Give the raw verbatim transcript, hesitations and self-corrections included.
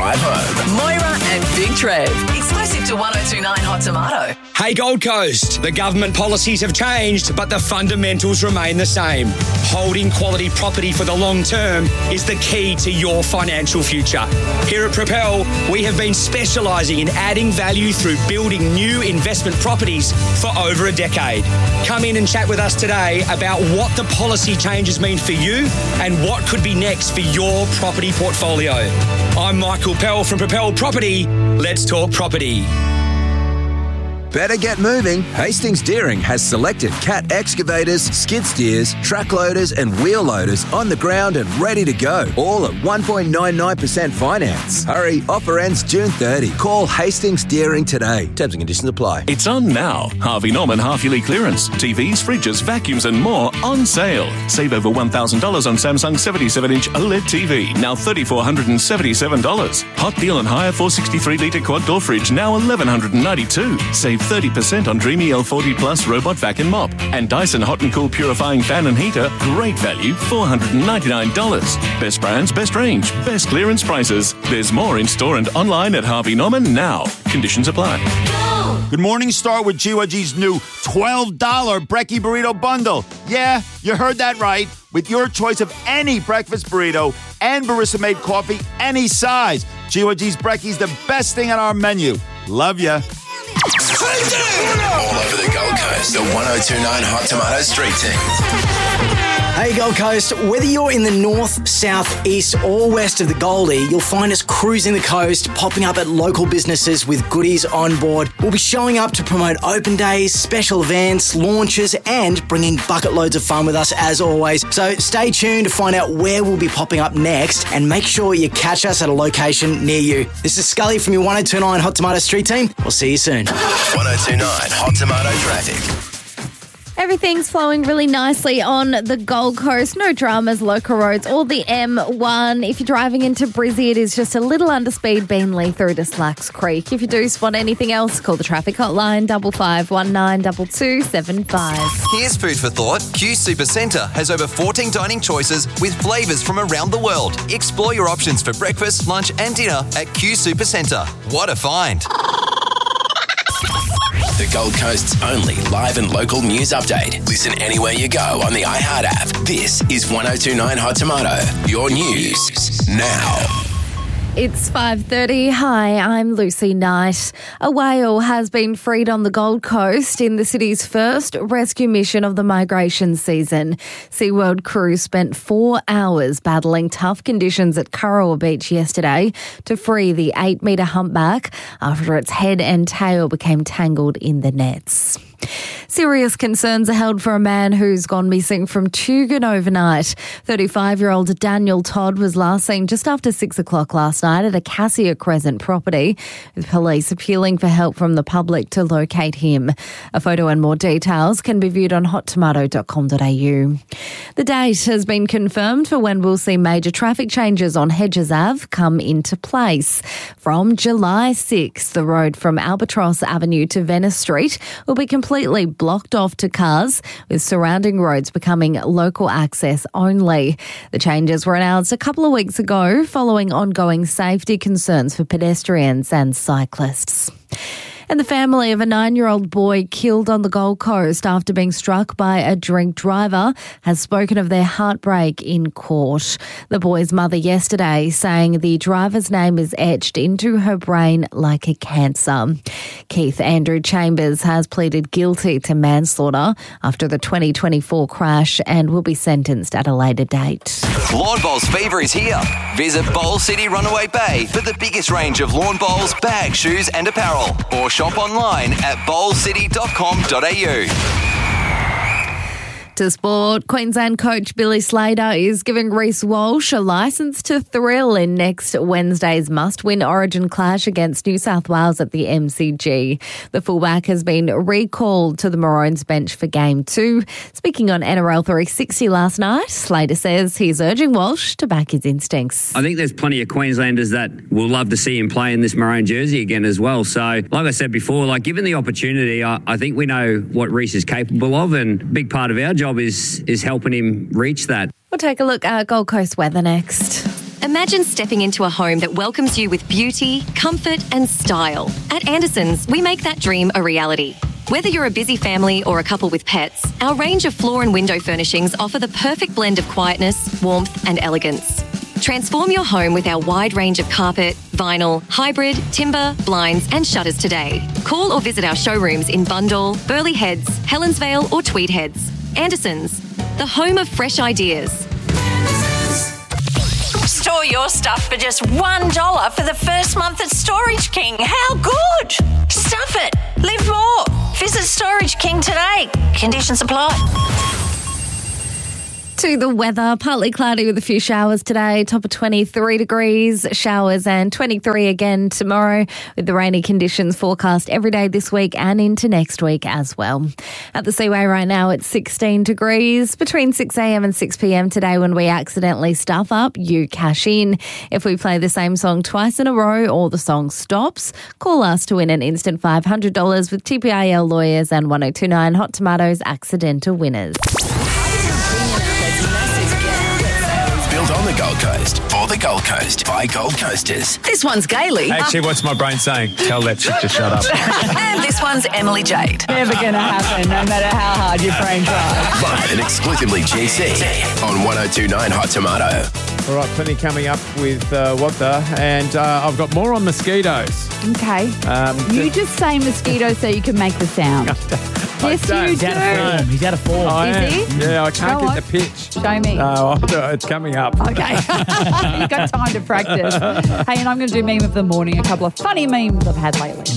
drive home. Moira and Big Trev. Exclusive to one oh two nine Hot Tomato. Hey Gold Coast, the government policies have changed, but the fundamentals remain the same. Holding quality property for the long term is the key to your financial future. Here at Propel, we have been specialising in adding value through building new investment properties for over a decade. Come in and chat with us today about what the policy changes mean for you and what could be next for your property portfolio. I'm Michael Pell from Propel Property. Let's talk property. Better get moving. Hastings Deering has selected Cat excavators, skid steers, track loaders and wheel loaders on the ground and ready to go. All at one point nine nine percent finance. Hurry, offer ends June thirtieth. Call Hastings Deering today. Terms and conditions apply. It's on now. Harvey Norman half-yearly clearance. T Vs, fridges, vacuums and more on sale. Save over one thousand dollars on Samsung seventy-seven inch OLED T V. Now three thousand four hundred seventy-seven dollars. Hot deal on hire four hundred sixty-three litre quad door fridge. Now one thousand one hundred ninety-two dollars. Save thirty percent on Dreamy L forty Plus robot vac and mop. And Dyson Hot and Cool purifying fan and heater, great value, four hundred ninety-nine dollars. Best brands, best range, best clearance prices. There's more in store and online at Harvey Norman now. Conditions apply. Good morning, start with G Y G's new twelve dollars Brekkie Burrito Bundle. Yeah, you heard that right. With your choice of any breakfast burrito and barista-made coffee, any size. G Y G's Brekkie's the best thing on our menu. Love ya. All over the Gold Coast, the one oh two nine Hot Tomato Street Team. Hey Gold Coast, whether you're in the north, south, east or west of the Goldie, you'll find us cruising the coast, popping up at local businesses with goodies on board. We'll be showing up to promote open days, special events, launches and bringing bucket loads of fun with us as always. So stay tuned to find out where we'll be popping up next and make sure you catch us at a location near you. This is Scully from your one oh two nine Hot Tomato Street Team. We'll see you soon. one oh two nine Hot Tomato Traffic. Everything's flowing really nicely on the Gold Coast. No dramas, local roads, or the M one. If you're driving into Brizzy, it is just a little under speed, Beenleigh through to Slacks Creek. If you do spot anything else, call the traffic hotline, double five one nine two two seven five. Here's food for thought. Q Supercentre has over fourteen dining choices with flavours from around the world. Explore your options for breakfast, lunch and dinner at Q Supercentre. What a find. The Gold Coast's only live and local news update. Listen anywhere you go on the iHeart app. This is one oh two nine Hot Tomato. Your news now. It's five thirty. Hi, I'm Lucy Knight. A whale has been freed on the Gold Coast in the city's first rescue mission of the migration season. SeaWorld crew spent four hours battling tough conditions at Kurrawa Beach yesterday to free the eight-metre humpback after its head and tail became tangled in the nets. Serious concerns are held for a man who's gone missing from Tugun overnight. thirty-five-year-old Daniel Todd was last seen just after six o'clock last night at a Cassia Crescent property, with police appealing for help from the public to locate him. A photo and more details can be viewed on hot tomato dot com dot a u. The date has been confirmed for when we'll see major traffic changes on Hedges Avenue come into place. From July sixth, the road from Albatross Avenue to Venice Street will be completely blocked off to cars, with surrounding roads becoming local access only. The changes were announced a couple of weeks ago following ongoing safety concerns for pedestrians and cyclists. And the family of a nine-year-old boy killed on the Gold Coast after being struck by a drink driver has spoken of their heartbreak in court. The boy's mother yesterday saying the driver's name is etched into her brain like a cancer. Keith Andrew Chambers has pleaded guilty to manslaughter after the twenty twenty-four crash and will be sentenced at a later date. Lawn Bowls fever is here. Visit Bowl City Runaway Bay for the biggest range of lawn bowls, bags, shoes and apparel. Or shop online at bowl city dot com dot a u. To sport, Queensland coach Billy Slater is giving Reece Walsh a licence to thrill in next Wednesday's must-win Origin clash against New South Wales at the M C G. The fullback has been recalled to the Maroons bench for Game two. Speaking on N R L three sixty last night, Slater says he's urging Walsh to back his instincts. I think there's plenty of Queenslanders that will love to see him play in this maroon jersey again as well. So, like I said before, like given the opportunity, I, I think we know what Reece is capable of, and a big part of our job is is helping him reach that. We'll take a look at Gold Coast weather next. Imagine stepping into a home that welcomes you with beauty, comfort and style. At Anderson's, we make that dream a reality. Whether you're a busy family or a couple with pets, our range of floor and window furnishings offer the perfect blend of quietness, warmth and elegance. Transform your home with our wide range of carpet, vinyl, hybrid, timber, blinds and shutters today. Call or visit our showrooms in Bundall, Burleigh Heads, Helensvale or Tweed Heads. Anderson's, the home of fresh ideas. Store your stuff for just one dollar for the first month at Storage King. How good? Stuff it. Live more. Visit Storage King today. Conditions apply. To the weather, partly cloudy with a few showers today, top of twenty-three degrees, showers and twenty-three again tomorrow with the rainy conditions forecast every day this week and into next week as well. At the Seaway right now it's sixteen degrees between six a.m. and six p.m. today. When we accidentally stuff up, you cash in. If we play the same song twice in a row or the song stops, call us to win an instant five hundred dollars with T P I L Lawyers and one oh two nine Hot Tomatoes accidental winners. Built on the Gold Coast, for the Gold Coast, by Gold Coasters. This one's Gailey. Actually, what's my brain saying? Tell that shit to shut up. And this one's Emily Jade. Never going to happen, no matter how hard your brain tries. Live and exclusively G C on one oh two nine Hot Tomato. All right, plenty coming up with uh, what the, and uh, I've got more on mosquitoes. Okay. Um, you just say mosquito so you can make the sound. Yes, don't. you He's do. out of form. He's out of form. I Is am. he? Yeah, I can't Go get on. the pitch. Show me. No, I'll do it. It's coming up. Okay. You've got time to practice. Hey, and I'm going to do meme of the morning, a couple of funny memes I've had lately.